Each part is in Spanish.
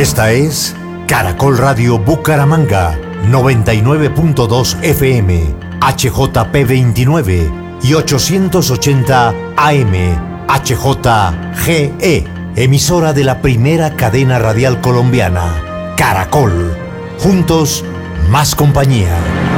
Esta es Caracol Radio Bucaramanga, 99.2 FM, HJP 29 y 880 AM, HJGE, emisora de la primera cadena radial colombiana, Caracol. Juntos, más compañía.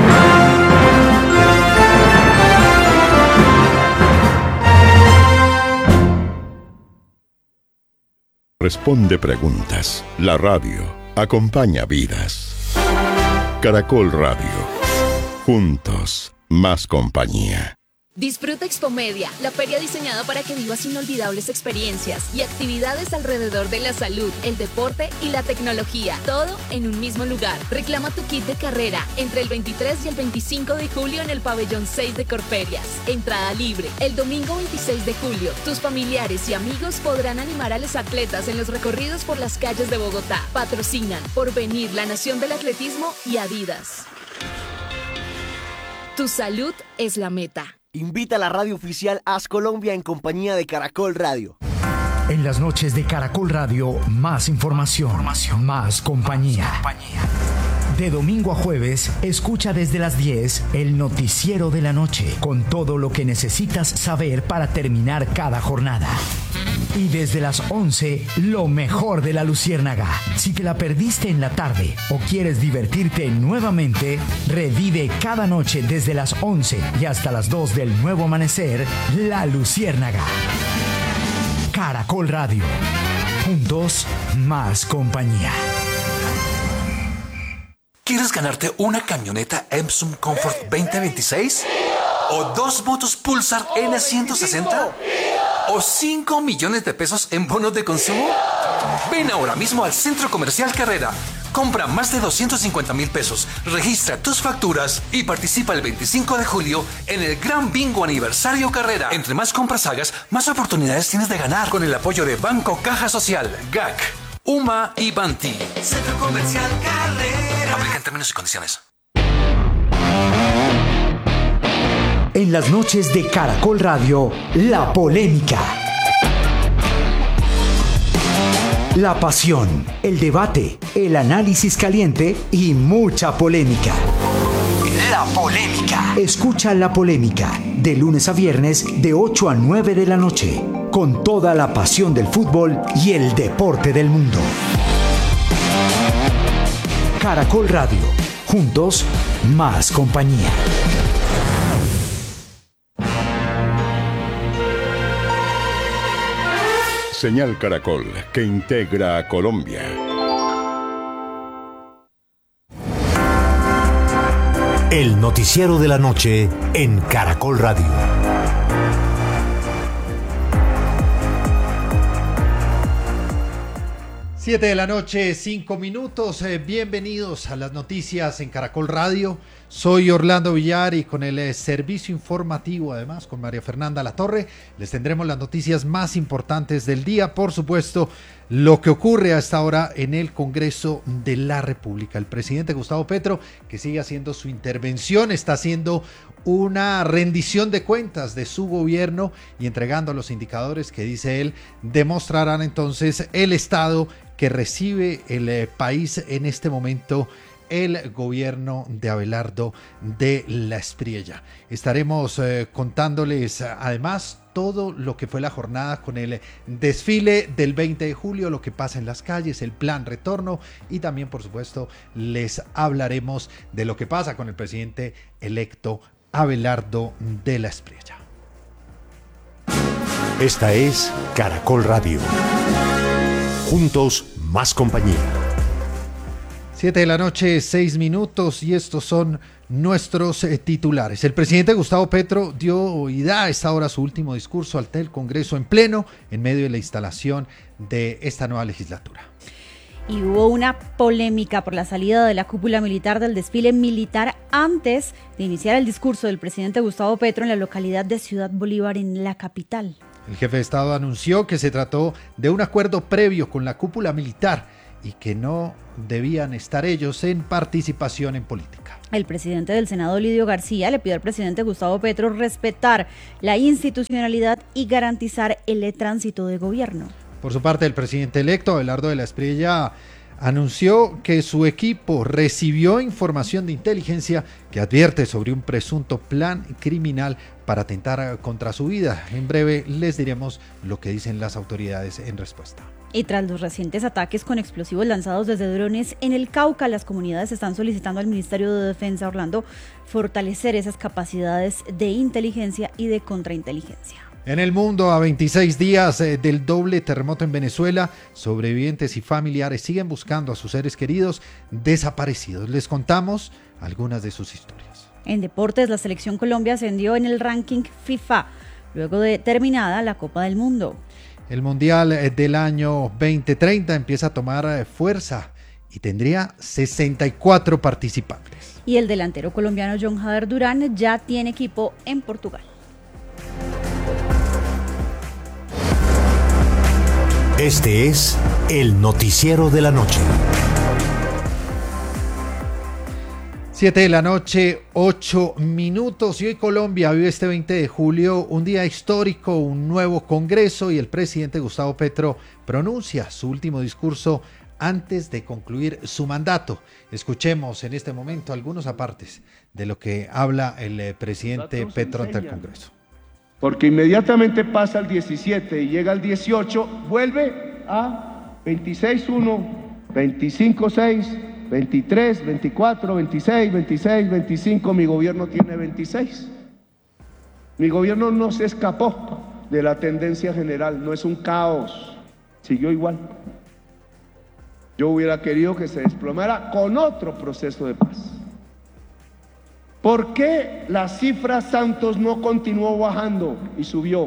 Responde preguntas. La radio acompaña vidas. Caracol Radio. Juntos, más compañía. Disfruta Expomedia, la feria diseñada para que vivas inolvidables experiencias y actividades alrededor de la salud, el deporte y la tecnología, todo en un mismo lugar. Reclama tu kit de carrera entre el 23 y el 25 de julio en el pabellón 6 de Corferias. Entrada libre. El domingo 26 de julio, tus familiares y amigos podrán animar a los atletas en los recorridos por las calles de Bogotá. Patrocinan Porvenir, la Nación del Atletismo y Adidas. Tu salud es la meta. Invita a la radio oficial Haz Colombia en compañía de Caracol Radio. En las noches de Caracol Radio, más información, más compañía. De domingo a jueves, escucha desde las 10 el noticiero de la noche, con todo lo que necesitas saber para terminar cada jornada. Y desde las 11, lo mejor de la Luciérnaga. Si te la perdiste en la tarde o quieres divertirte nuevamente, revive cada noche desde las 11 y hasta las 2 del nuevo amanecer, La Luciérnaga. Caracol Radio. Juntos, más compañía. ¿Quieres ganarte una camioneta Epson Comfort 2026? ¿O 2 motos Pulsar N160? ¿O 5 millones de pesos en bonos de consumo? Ven ahora mismo al Centro Comercial Carrera. Compra más de 250,000 pesos, registra tus facturas y participa el 25 de julio en el Gran Bingo Aniversario Carrera. Entre más compras hagas, más oportunidades tienes de ganar. Con el apoyo de Banco Caja Social, GAC, UMA y Banti. Centro Comercial Carrera. Aplica en términos y condiciones. En las noches de Caracol Radio, la polémica. La pasión, el debate, el análisis caliente y mucha polémica. La polémica. Escucha La Polémica, de lunes a viernes, de 8 a 9 de la noche, con toda la pasión del fútbol y el deporte del mundo. Caracol Radio. Juntos, más compañía. Señal Caracol, que integra a Colombia. El noticiero de la noche en Caracol Radio. Siete de la noche, 5 minutos. Bienvenidos a las noticias en Caracol Radio. Soy Orlando Villar y con el servicio informativo, además, con María Fernanda Latorre, les tendremos las noticias más importantes del día. Por supuesto, lo que ocurre a esta hora en el Congreso de la República. El presidente Gustavo Petro, que sigue haciendo su intervención, está haciendo una rendición de cuentas de su gobierno y entregando los indicadores que, dice él, demostrarán entonces el estado que recibe el país en este momento, el gobierno de Abelardo de la Espriella. Estaremos contándoles además todo lo que fue la jornada con el desfile del 20 de julio, lo que pasa en las calles, el plan retorno y también, por supuesto, les hablaremos de lo que pasa con el presidente electo Abelardo de la Espriella. Esta es Caracol Radio. Juntos, más compañía. 7 de la noche, 6 minutos y estos son nuestros titulares. El presidente Gustavo Petro dio y da a esta hora su último discurso ante el Congreso en pleno, en medio de la instalación de esta nueva legislatura. Y hubo una polémica por la salida de la cúpula militar del desfile militar antes de iniciar el discurso del presidente Gustavo Petro en la localidad de Ciudad Bolívar, en la capital. El jefe de Estado anunció que se trató de un acuerdo previo con la cúpula militar y que no debían estar ellos en participación en política. El presidente del Senado, Lidio García, le pidió al presidente Gustavo Petro respetar la institucionalidad y garantizar el tránsito de gobierno. Por su parte, el presidente electo, Abelardo de la Espriella, anunció que su equipo recibió información de inteligencia que advierte sobre un presunto plan criminal para atentar contra su vida. En breve les diremos lo que dicen las autoridades en respuesta. Y tras los recientes ataques con explosivos lanzados desde drones en el Cauca, las comunidades están solicitando al Ministerio de Defensa, Orlando, fortalecer esas capacidades de inteligencia y de contrainteligencia. En el mundo, a 26 días del doble terremoto en Venezuela, sobrevivientes y familiares siguen buscando a sus seres queridos desaparecidos. Les contamos algunas de sus historias. En deportes, la selección Colombia ascendió en el ranking FIFA, luego de terminada la Copa del Mundo. El Mundial del año 2030 empieza a tomar fuerza y tendría 64 participantes. Y el delantero colombiano John Jader Durán ya tiene equipo en Portugal. Este es el noticiero de la noche. 7 de la noche, 8 minutos, y hoy Colombia vive este 20 de julio un día histórico, un nuevo Congreso, y el presidente Gustavo Petro pronuncia su último discurso antes de concluir su mandato. Escuchemos en este momento algunos apartes de lo que habla el presidente Petro ante el Congreso. Porque inmediatamente pasa el 17 y llega el 18, vuelve a 26-1, 25-6, 23, 24, 26, 26, 25, mi gobierno tiene 26. Mi gobierno no se escapó de la tendencia general, no es un caos, siguió igual. Yo hubiera querido que se desplomara con otro proceso de paz. ¿Por qué la cifra Santos no continuó bajando y subió?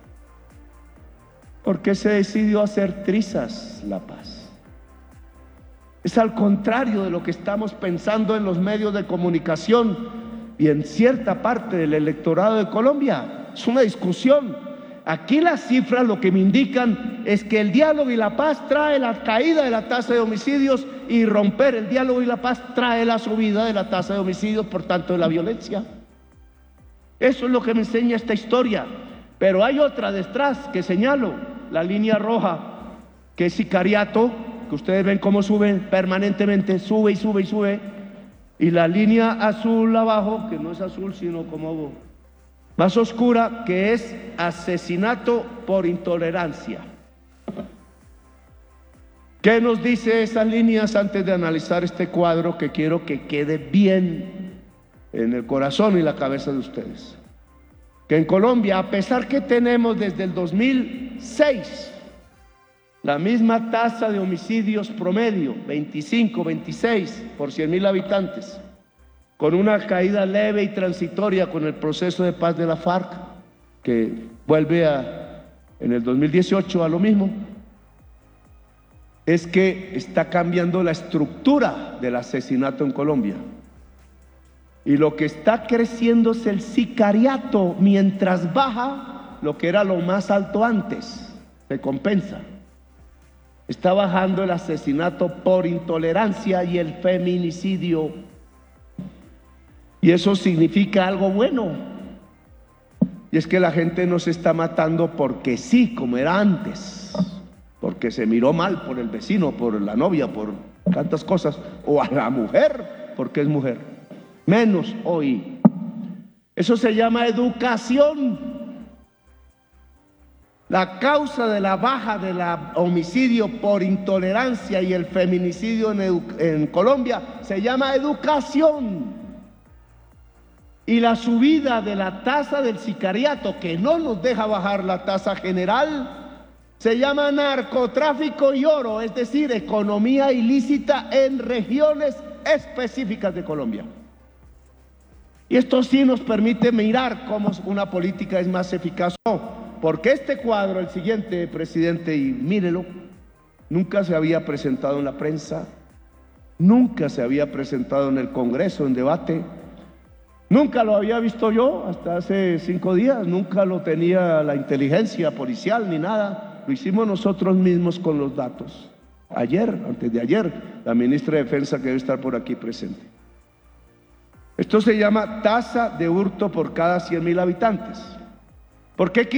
Porque se decidió hacer trizas la paz. Es al contrario de lo que estamos pensando en los medios de comunicación y en cierta parte del electorado de Colombia. Es una discusión. Aquí las cifras lo que me indican es que el diálogo y la paz trae la caída de la tasa de homicidios, y romper el diálogo y la paz trae la subida de la tasa de homicidios, por tanto de la violencia. Eso es lo que me enseña esta historia. Pero hay otra detrás que señalo, la línea roja, que es sicariato, que ustedes ven cómo sube permanentemente, sube y sube y sube, y la línea azul abajo, que no es azul sino como más oscura, que es asesinato por intolerancia. ¿Qué nos dice esas líneas antes de analizar este cuadro que quiero que quede bien en el corazón y la cabeza de ustedes? Que en Colombia, a pesar que tenemos desde el 2006 la misma tasa de homicidios promedio, 25, 26 por 100.000 habitantes, con una caída leve y transitoria con el proceso de paz de la FARC, que vuelve en el 2018 a lo mismo, es que está cambiando la estructura del asesinato en Colombia. Y lo que está creciendo es el sicariato, mientras baja lo que era lo más alto antes, se compensa. Está bajando el asesinato por intolerancia y el feminicidio. Y eso significa algo bueno. Y es que la gente no se está matando porque sí, como era antes, porque se miró mal por el vecino, por la novia, por tantas cosas, o a la mujer, porque es mujer. Menos hoy. Eso se llama educación. La causa de la baja del homicidio por intolerancia y el feminicidio en Colombia se llama educación. Y la subida de la tasa del sicariato, que no nos deja bajar la tasa general, se llama narcotráfico y oro, es decir, economía ilícita en regiones específicas de Colombia. Y esto sí nos permite mirar cómo una política es más eficaz o no. Porque este cuadro, el siguiente, presidente, y mírelo, nunca se había presentado en la prensa, nunca se había presentado en el Congreso en debate, nunca lo había visto yo hasta hace 5 días, nunca lo tenía la inteligencia policial ni nada, lo hicimos nosotros mismos con los datos. Ayer, antes de ayer, la ministra de Defensa, que debe estar por aquí presente. Esto se llama tasa de hurto por cada 100.000 habitantes. ¿Por qué